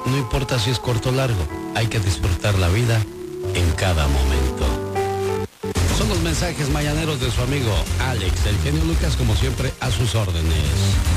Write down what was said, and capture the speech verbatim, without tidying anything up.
no importa si es corto o largo, hay que disfrutar la vida en cada momento. Son los mensajes mañaneros de su amigo Alex, el genio Lucas, como siempre, a sus órdenes.